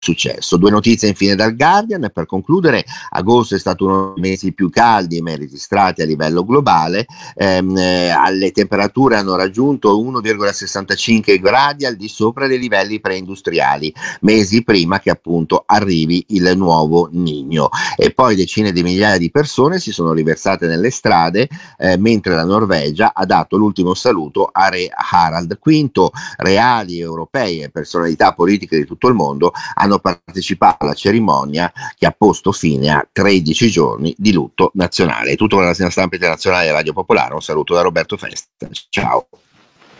successo. Due notizie infine dal Guardian per concludere. Agosto è stato uno dei mesi più caldi mai registrati a livello globale, le temperature hanno raggiunto 1,65 gradi al di sopra dei livelli preindustriali, mesi prima che appunto arrivi il nuovo Niño. E poi decine di migliaia di persone si sono riversate nelle strade, mentre la Norvegia ha dato l'ultimo saluto a re Harald V. Reali europei e personalità politiche di tutto il mondo hanno partecipato alla cerimonia che ha posto fine a 13 giorni di lutto nazionale. Tutto con la rassegna stampa internazionale di Radio Popolare. Un saluto da Roberto Festa. Ciao.